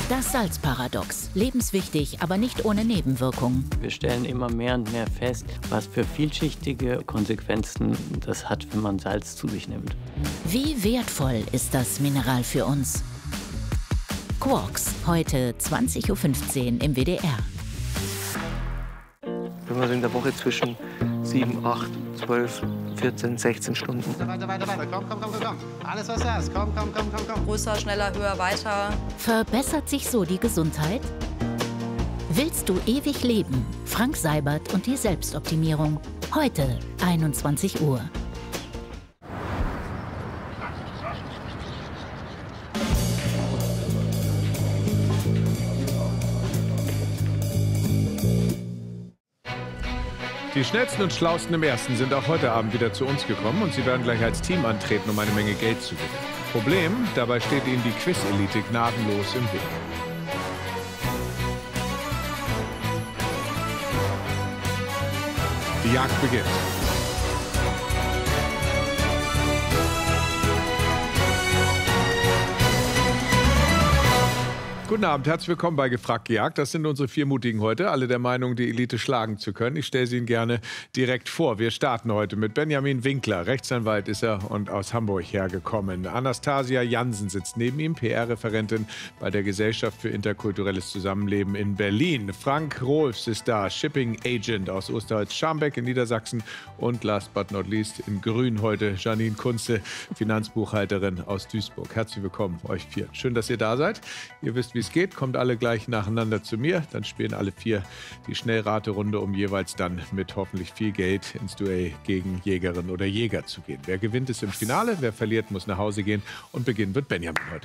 Das Salzparadox. Lebenswichtig, aber nicht ohne Nebenwirkungen. Wir stellen immer mehr und mehr fest, was für vielschichtige Konsequenzen das hat, wenn man Salz zu sich nimmt. Wie wertvoll ist das Mineral für uns? Quarks, heute 20:15 Uhr im WDR. Wenn man so in der Woche zwischen 7, 8, 12, 14, 16 Stunden. Weiter. Komm. Alles, was du hast. Komm. Größer, schneller, höher, weiter. Verbessert sich so die Gesundheit? Willst du ewig leben? Frank Seibert und die Selbstoptimierung. Heute, 21 Uhr. Die schnellsten und schlausten im Ersten sind auch heute Abend wieder zu uns gekommen und sie werden gleich als Team antreten, um eine Menge Geld zu gewinnen. Problem, dabei steht ihnen die Quiz-Elite gnadenlos im Weg. Die Jagd beginnt. Guten Abend, herzlich willkommen bei Gefragt gejagt. Das sind unsere 4 Mutigen heute, alle der Meinung, die Elite schlagen zu können. Ich stelle sie Ihnen gerne direkt vor. Wir starten heute mit Benjamin Winkler, Rechtsanwalt ist er und aus Hamburg hergekommen. Anastasia Jansen sitzt neben ihm, PR-Referentin bei der Gesellschaft für interkulturelles Zusammenleben in Berlin. Frank Rohlfs ist da, Shipping Agent aus Osterholz-Scharmbeck in Niedersachsen. Und last but not least in Grün heute Janine Kunze, Finanzbuchhalterin aus Duisburg. Herzlich willkommen euch 4. Schön, dass ihr da seid. Ihr wisst, wie es geht, kommt alle gleich nacheinander zu mir. Dann spielen alle 4 die Schnellraterunde, um jeweils dann mit hoffentlich viel Geld ins Duell gegen Jägerin oder Jäger zu gehen. Wer gewinnt, ist im Finale, wer verliert, muss nach Hause gehen. Und beginnen wird Benjamin heute.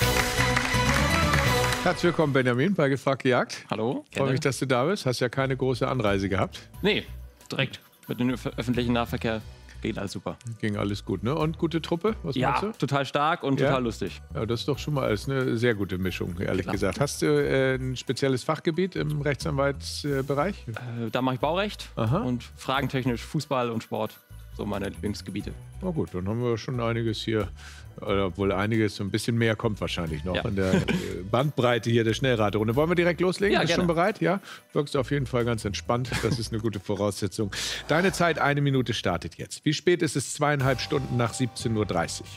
Herzlich willkommen, Benjamin, bei Gefragt gejagt. Hallo. Freue mich, dass du da bist. Hast ja keine große Anreise gehabt. Nee, direkt mit dem öffentlichen Nahverkehr. Geht alles super. Ging alles gut, ne? Und gute Truppe? Was meinst du? Total stark und total lustig. Ja, das ist doch schon mal alles eine sehr gute Mischung, ehrlich gesagt. Hast du ein spezielles Fachgebiet im Rechtsanwaltsbereich? Da mache ich Baurecht und fragentechnisch Fußball und Sport. So meine Lieblingsgebiete. Na gut, dann haben wir schon einiges hier, obwohl einiges, so ein bisschen mehr kommt wahrscheinlich noch in der Bandbreite hier der Schnellraterunde. Wollen wir direkt loslegen? Ja, Bist du gerne. schon bereit? Ja? Wirkst auf jeden Fall ganz entspannt. Das ist eine gute Voraussetzung. Deine Zeit, 1 Minute startet jetzt. Wie spät ist es? 2,5 Stunden nach 17:30 Uhr.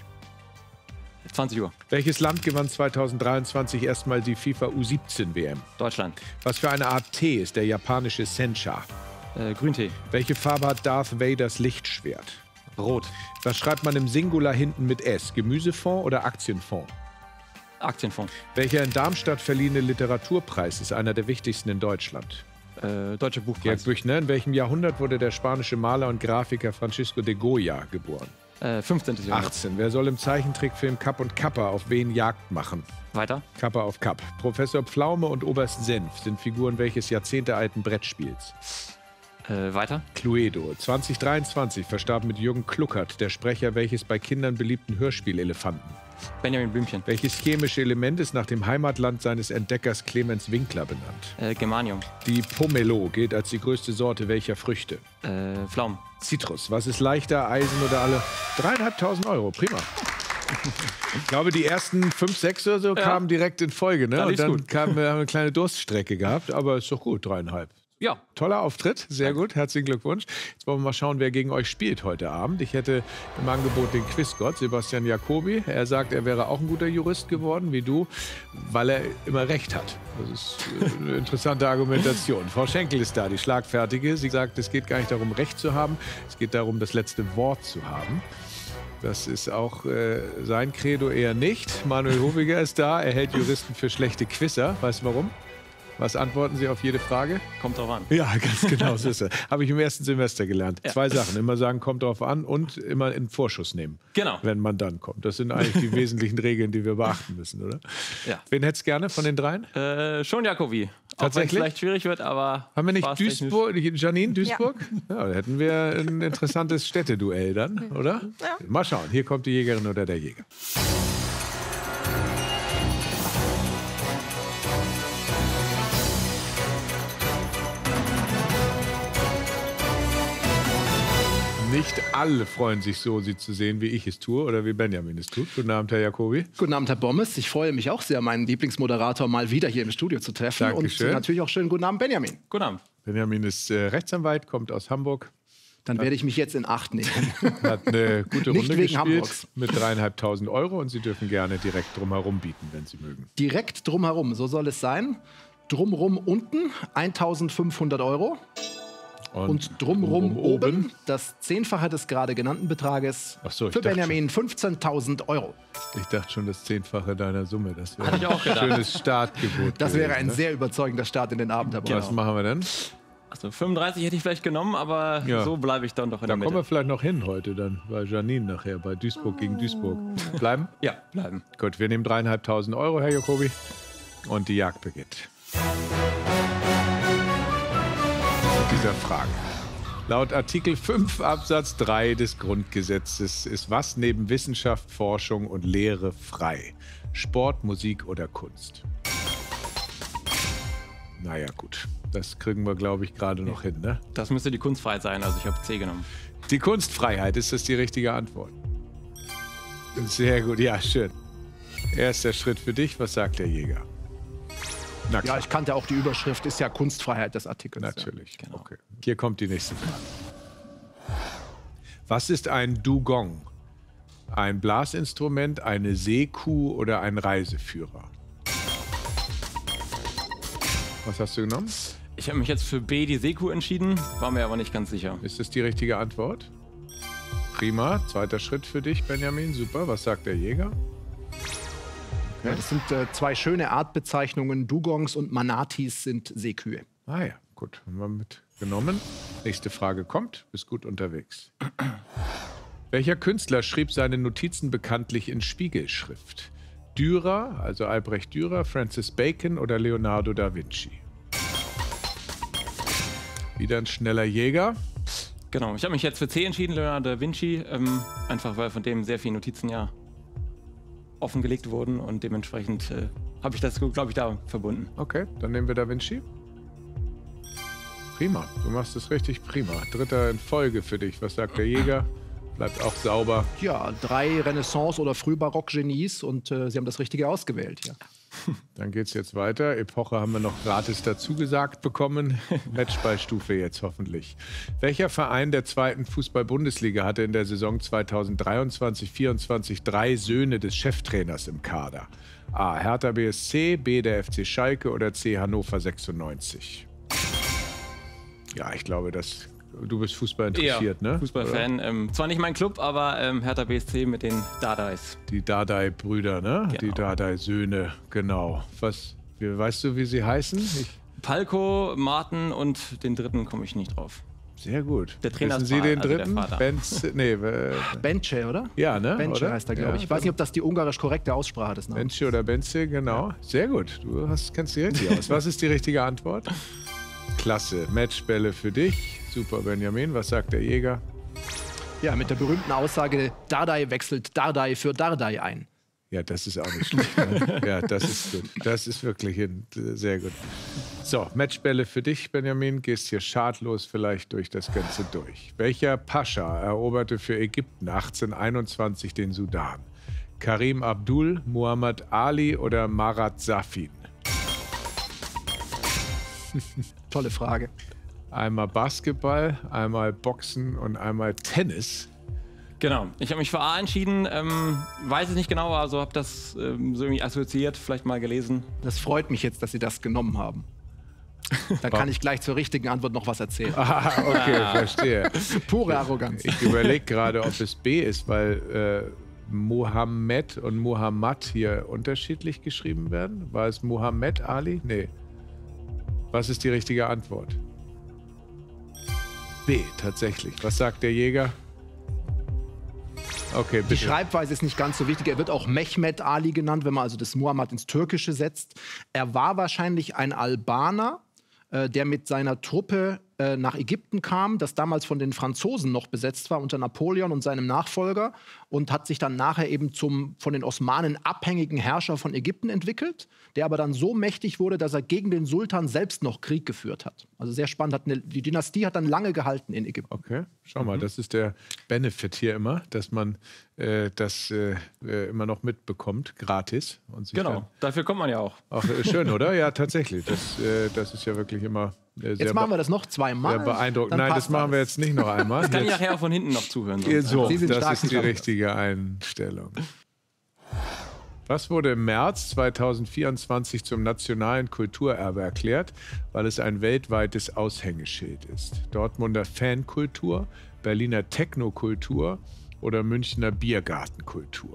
20 Uhr. Welches Land gewann 2023 erstmal die FIFA U17 WM? Deutschland. Was für eine Art Tee ist der japanische Sencha? Grüntee. Welche Farbe hat Darth Vaders Lichtschwert? Rot. Was schreibt man im Singular hinten mit S? Gemüsefonds oder Aktienfonds? Aktienfonds. Welcher in Darmstadt verliehene Literaturpreis ist einer der wichtigsten in Deutschland? Deutscher Gerd Buchpreis. Büchner, in welchem Jahrhundert wurde der spanische Maler und Grafiker Francisco de Goya geboren? 15. Jahrhundert. 18. Wer soll im Zeichentrickfilm Kapp und Kappa auf wen Jagd machen? Weiter. Kappa auf Kapp. Professor Pflaume und Oberst Senf sind Figuren welches jahrzehntealten Brettspiels? Weiter. Cluedo. 2023 verstarb mit Jürgen Kluckert der Sprecher welches bei Kindern beliebten Hörspielelefanten? Benjamin Blümchen. Welches chemische Element ist nach dem Heimatland seines Entdeckers Clemens Winkler benannt? Germanium. Die Pomelo gilt als die größte Sorte welcher Früchte? Pflaumen. Zitrus. Was ist leichter, Eisen oder alle? 3.500 Euro, prima. Ich glaube, die ersten 5, 6 oder so kamen direkt in Folge. Ne? Dann Und lief's dann gut. haben wir eine kleine Durststrecke gehabt, aber ist doch gut, 3,5. Ja. Toller Auftritt, sehr gut, herzlichen Glückwunsch. Jetzt wollen wir mal schauen, wer gegen euch spielt heute Abend. Ich hätte im Angebot den Quizgott, Sebastian Jacobi. Er sagt, er wäre auch ein guter Jurist geworden, wie du, weil er immer recht hat. Das ist eine interessante Argumentation. Frau Schenkel ist da, die Schlagfertige. Sie sagt, es geht gar nicht darum, Recht zu haben, es geht darum, das letzte Wort zu haben. Das ist auch sein Credo eher nicht. Manuel Hoviger ist da, er hält Juristen für schlechte Quizzer. Weißt du warum? Was antworten Sie auf jede Frage? Kommt drauf an. Ja, ganz genau so ist es. Habe ich im ersten Semester gelernt. 2 Sachen. Immer sagen, kommt drauf an und immer in Vorschuss nehmen. Genau. Wenn man dann kommt. Das sind eigentlich die wesentlichen Regeln, die wir beachten müssen, oder? Ja. Wen hättest du gerne von den 3? Schon Jacobi. Auch wenn es Tatsächlich? vielleicht schwierig wird, aber. Haben wir nicht spaßtechnisch. Duisburg, Janine, Duisburg? Ja, da hätten wir ein interessantes Städteduell dann, oder? Ja. Mal schauen. Hier kommt die Jägerin oder der Jäger. nicht alle freuen sich so, Sie zu sehen, wie ich es tue oder wie Benjamin es tut. Guten Abend, Herr Jacobi. Guten Abend, Herr Bommes. Ich freue mich auch sehr, meinen Lieblingsmoderator mal wieder hier im Studio zu treffen. Dankeschön. Und natürlich auch schönen guten Abend, Benjamin. Guten Abend. Benjamin ist Rechtsanwalt, kommt aus Hamburg. Dann werde ich mich jetzt in Acht nehmen. Hat eine gute Nicht Runde wegen gespielt Hamburgs. mit 3.500 € und Sie dürfen gerne direkt drumherum bieten, wenn Sie mögen. Direkt drumherum, so soll es sein. Drumherum unten 1.500 € und drumherum oben das 10-fache des gerade genannten Betrages Ach so, ich für dachte Benjamin 15.000 €. Ich dachte schon, das 10-fache deiner Summe. Das wäre Hatte ich auch ein gedacht. schönes Startgebot. Das wäre gewesen, ein ne? sehr überzeugender Start in den Abend, Herr Bommes. Was machen wir denn? Also 35 hätte ich vielleicht genommen, aber Ja. so bleibe ich dann doch in Da der kommen wir Mitte. vielleicht noch hin heute dann bei Janine nachher, bei Duisburg gegen Duisburg. Bleiben? Ja, bleiben. Gut, wir nehmen 3.500 €, Herr Jacobi. Und die Jagd beginnt. Mit dieser Frage. Laut Artikel 5 Absatz 3 des Grundgesetzes ist was neben Wissenschaft, Forschung und Lehre frei? Sport, Musik oder Kunst? Naja, gut. Das kriegen wir, glaube ich, gerade noch hin, ne? Das müsste die Kunstfreiheit sein, also ich habe C genommen. Die Kunstfreiheit, ist das die richtige Antwort? Sehr gut, ja, schön. Erster Schritt für dich, was sagt der Jäger? Na klar, Ja, ich kannte auch die Überschrift, ist ja Kunstfreiheit des Artikels. natürlich. Genau. Okay. Hier kommt die nächste Frage. Was ist ein Dugong? Ein Blasinstrument, eine Seekuh oder ein Reiseführer? Was hast du genommen? Ich habe mich jetzt für B, die Seekuh, entschieden, war mir aber nicht ganz sicher. Ist das die richtige Antwort? Prima. Zweiter Schritt für dich, Benjamin. Super. Was sagt der Jäger? Ja, das sind zwei schöne Artbezeichnungen. Dugongs und Manatis sind Seekühe. Ah ja, gut. Haben wir mitgenommen. Nächste Frage kommt. Bist gut unterwegs. Welcher Künstler schrieb seine Notizen bekanntlich in Spiegelschrift? Dürer, also Albrecht Dürer, Francis Bacon oder Leonardo da Vinci? Wieder ein schneller Jäger. Genau, ich habe mich jetzt für C entschieden, Leonardo da Vinci, einfach weil von dem sehr viele Notizen ja offengelegt wurden und dementsprechend habe ich das, glaube ich, da verbunden. Okay, dann nehmen wir da Vinci. Prima, du machst es richtig prima. Dritter in Folge für dich. Was sagt der Jäger? Bleibt auch sauber. Ja, 3 Renaissance- oder Frühbarock-Genies und Sie haben das Richtige ausgewählt. Ja. Dann geht's jetzt weiter. Epoche haben wir noch gratis dazu gesagt bekommen. Matchballstufe jetzt hoffentlich. Welcher Verein der 2. Fußball-Bundesliga hatte in der Saison 2023/24 3 Söhne des Cheftrainers im Kader? A. Hertha BSC, B. der FC Schalke oder C. Hannover 96? Ja, ich glaube, du bist Fußball interessiert, ne? Fußballfan. Zwar nicht mein Club, aber Hertha BSC mit den Dardais. Die Dardai-Brüder, ne? Genau. Die Dardai-Söhne, genau. Weißt du, wie sie heißen? Palko, Martin und den dritten komme ich nicht drauf. Sehr gut. Der Trainer Wissen ist Sie den also der dritten? Vater. Bence, oder? Ja, ne? Bence Oder? heißt er, glaube ich. Ich weiß nicht, ob das die ungarisch korrekte Aussprache des Namens ist. Bence oder Benze, genau. Sehr gut. Du kennst dich richtig aus. Was ist die richtige Antwort? Klasse. Matchbälle für dich. Super, Benjamin. Was sagt der Jäger? Ja, mit der berühmten Aussage, Dardai wechselt Dardai für Dardai ein. Ja, das ist auch nicht schlecht. Ne? Ja, das ist gut. Das ist wirklich sehr gut. So, Matchbälle für dich, Benjamin. Gehst hier schadlos vielleicht durch das Ganze durch. Welcher Pascha eroberte für Ägypten 1821 den Sudan? Karim Abdul, Muhammad Ali oder Marat Safin? Tolle Frage. Einmal Basketball, einmal Boxen und einmal Tennis. Genau, ich habe mich für A entschieden, weiß es nicht genau, also habe das so irgendwie assoziiert, vielleicht mal gelesen. Das freut mich jetzt, dass Sie das genommen haben. Dann kann ich gleich zur richtigen Antwort noch was erzählen. Ah, okay, verstehe. Pure Arroganz. Ich überlege gerade, ob es B ist, weil Mohammed und Muhammad hier unterschiedlich geschrieben werden. War es Muhammad Ali? Nee. Was ist die richtige Antwort? B, tatsächlich. Was sagt der Jäger? Okay, bitte. Die Schreibweise ist nicht ganz so wichtig. Er wird auch Mehmet Ali genannt, wenn man also das Muhammad ins Türkische setzt. Er war wahrscheinlich ein Albaner, der mit seiner Truppe nach Ägypten kam, das damals von den Franzosen noch besetzt war unter Napoleon und seinem Nachfolger und hat sich dann nachher eben zum von den Osmanen abhängigen Herrscher von Ägypten entwickelt, der aber dann so mächtig wurde, dass er gegen den Sultan selbst noch Krieg geführt hat. Also sehr spannend, die Dynastie hat dann lange gehalten in Ägypten. Okay, schau mal, das ist der Benefit hier immer, dass man das immer noch mitbekommt, gratis. Und sich Genau, dafür kommt man ja auch. Schön, oder? Ja, tatsächlich. Das ist ja wirklich immer jetzt machen wir das noch zweimal. Sehr beeindruckend. Nein, das machen wir jetzt nicht noch einmal. Das kann ich nachher auch von hinten noch zuhören. So, das ist die richtige Einstellung. Was wurde im März 2024 zum nationalen Kulturerbe erklärt, weil es ein weltweites Aushängeschild ist? Dortmunder Fankultur, Berliner Technokultur oder Münchner Biergartenkultur?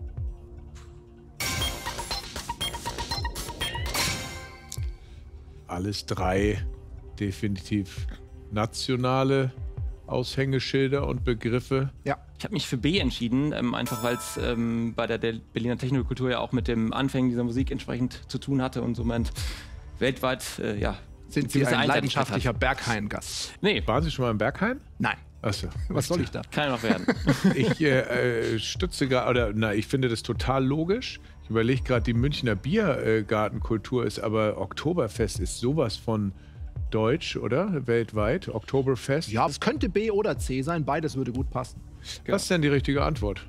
Alles drei definitiv nationale Aushängeschilder und Begriffe. Ja. Ich habe mich für B entschieden, einfach weil es bei der Berliner Technokultur ja auch mit dem Anfängen dieser Musik entsprechend zu tun hatte und somit weltweit, Sind Sie ein leidenschaftlicher Berghain-Gast? Nee. Waren Sie schon mal im Berghain? Nein. Achso. Was soll ich da? Kann ja noch werden. Ich stütze gerade, ich finde das total logisch. Ich überlege gerade, die Münchner Biergartenkultur ist aber, Oktoberfest ist sowas von deutsch, oder? Weltweit, Oktoberfest. Ja, es könnte B oder C sein, beides würde gut passen. Was ist denn die richtige Antwort?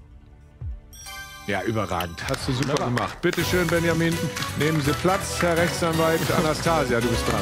Ja, überragend. Hast du super gemacht. Bitte schön, Benjamin. Nehmen Sie Platz, Herr Rechtsanwalt. Anastasia, du bist dran.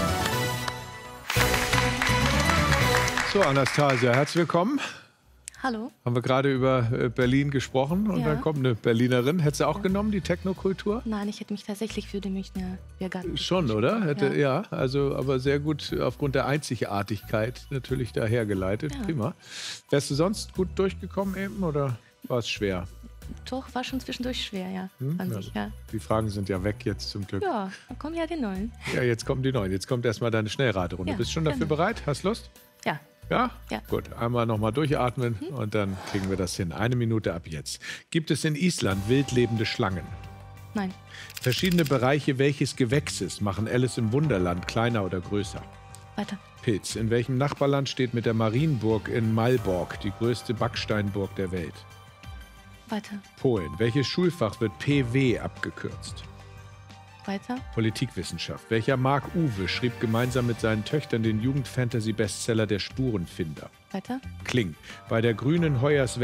So, Anastasia, herzlich willkommen. Hallo. Haben wir gerade über Berlin gesprochen und dann kommt eine Berlinerin. Hättest du auch genommen, die Technokultur? Nein, ich hätte mich tatsächlich für den Münchner Biergarten. Schon, oder? Also aber sehr gut aufgrund der Einzigartigkeit natürlich da hergeleitet. Ja. Prima. Wärst du sonst gut durchgekommen eben oder war es schwer? Doch, war schon zwischendurch schwer, ja. Die Fragen sind ja weg jetzt zum Glück. Ja, dann kommen ja die neuen. Ja, jetzt kommen die neuen. Jetzt kommt erstmal deine Schnellraterunde. Bist du schon dafür bereit? Hast Lust? Ja. Ja? Ja. Gut, einmal nochmal durchatmen und dann kriegen wir das hin. 1 Minute ab jetzt. Gibt es in Island wildlebende Schlangen? Nein. Verschiedene Bereiche welches Gewächses machen Alice im Wunderland kleiner oder größer? Weiter. Pilz. In welchem Nachbarland steht mit der Marienburg in Malbork die größte Backsteinburg der Welt? Weiter. Polen. Welches Schulfach wird PW abgekürzt? Weiter. Politikwissenschaft. Welcher Marc Uwe schrieb gemeinsam mit seinen Töchtern den Jugend-Fantasy-Bestseller Der Spurenfinder? Weiter. Kling. Bei der Grünen Hoyerswerda